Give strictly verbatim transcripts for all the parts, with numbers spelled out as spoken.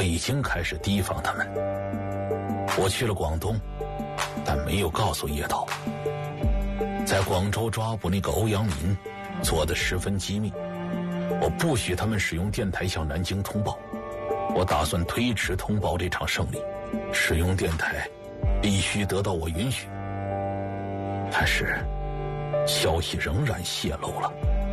已经开始提防他们。我去了广东，但没有告诉叶涛。在广州抓捕那个欧阳民做得十分机密，我不许他们使用电台向南京通报。我打算推迟通报这场胜利，使用电台必须得到我允许。但是消息仍然泄露了。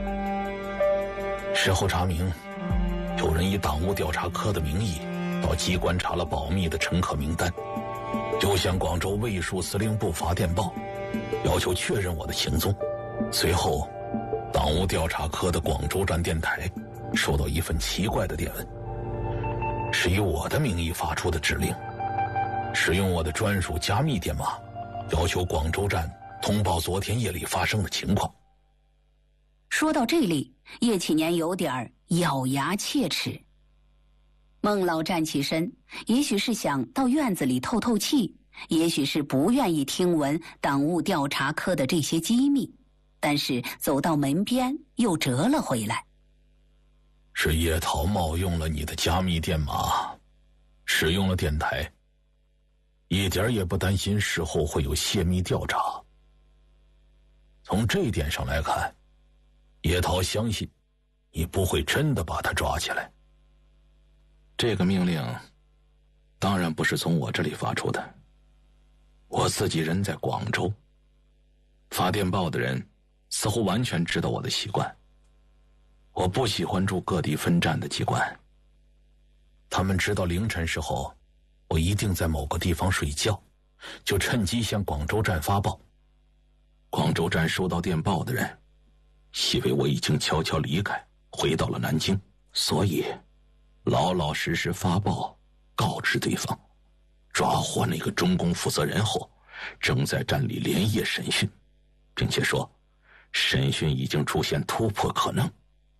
事后查明，有人以党务调查科的名义到机关查了保密的乘客名单，又向广州卫戍司令部发电报，要求确认我的行踪。随后党务调查科的广州站电台收到一份奇怪的电文，是以我的名义发出的指令，使用我的专属加密电码，要求广州站通报昨天夜里发生的情况。 说到这里，叶启年有点咬牙切齿。孟老站起身，也许是想到院子里透透气，也许是不愿意听闻党务调查科的这些机密，但是走到门边又折了回来。 是叶涛冒用了你的加密电码，使用了电台，一点也不担心事后会有泄密调查。从这一点上来看，叶涛相信你不会真的把他抓起来。 这个命令当然不是从我这里发出的，我自己人在广州，发电报的人似乎完全知道我的习惯。我不喜欢驻各地分站的机关， 他们知道凌晨时候我一定在某个地方睡觉，就趁机向广州站发报。 广州站收到电报的人以为我已经悄悄离开，回到了南京，所以老老实实发报告知对方，抓获那个中共负责人后，正在站里连夜审讯，并且说审讯已经出现突破可能。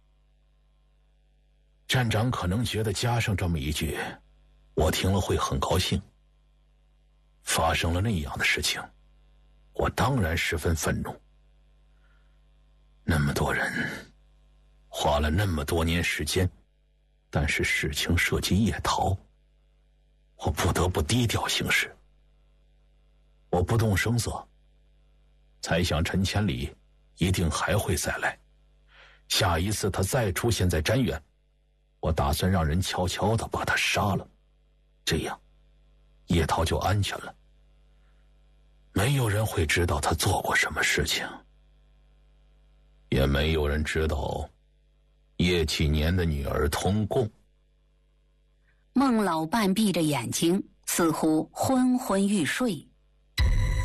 站长可能觉得加上这么一句，我听了会很高兴。发生了那样的事情，我当然十分愤怒。那么多人花了那么多年时间，但是事情涉及叶涛，我不得不低调行事。我不动声色，猜想陈千里一定还会再来。下一次他再出现在瞻远，我打算让人悄悄地把他杀了，这样叶涛就安全了。没有人会知道他做过什么事情，也没有人知道叶启年的女儿通共。 孟老半闭着眼睛，似乎昏昏欲睡。